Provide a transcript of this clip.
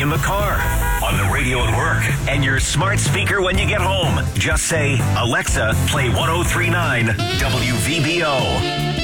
in the car, on the radio at work, and your smart speaker when you get home. Just say, Alexa, play 103.9 WVBO.